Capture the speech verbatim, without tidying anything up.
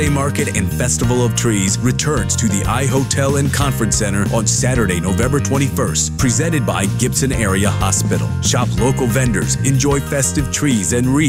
Market and Festival of Trees returns to the iHotel and Conference Center on Saturday, November twenty-first, presented by Gibson Area Hospital. Shop local vendors, enjoy festive trees and wreaths